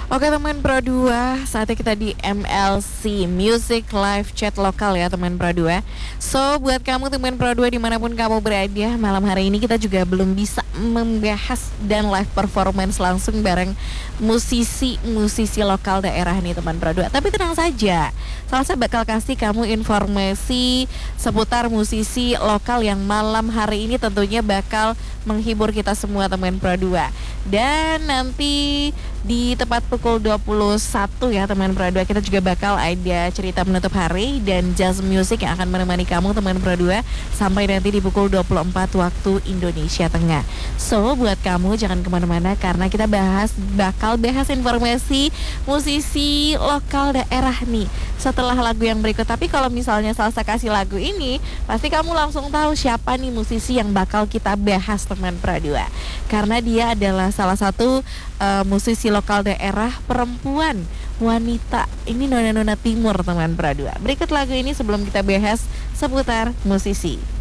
Oke teman Pro 2, saatnya kita di MLC Music Live Chat Lokal ya teman Pro 2. So buat kamu teman Pro 2 dimanapun kamu berada, malam hari ini kita juga belum bisa membahas dan live performance langsung bareng musisi lokal daerah nih teman Pro 2. Tapi tenang saja, Salsa bakal kasih kamu informasi seputar musisi lokal yang malam hari ini tentunya bakal menghibur kita semua teman Pro 2. Dan nanti di tepat pukul 21 ya teman Pro 2, kita juga bakal ada cerita menutup hari dan jazz music yang akan menemani kamu teman Pro 2 sampai nanti di pukul 24 waktu Indonesia Tengah. So buat kamu jangan kemana-mana karena kita bakal bahas informasi musisi lokal daerah nih setelah lagu yang berikut. Tapi kalau misalnya Salsa kasih lagu ini, pasti kamu langsung tahu siapa nih musisi yang bakal kita bahas teman Pro 2. Karena dia adalah salah satu musisi lokal daerah perempuan, wanita. Ini nona-nona timur teman Pro 2. Berikut lagu ini sebelum kita bahas seputar musisi.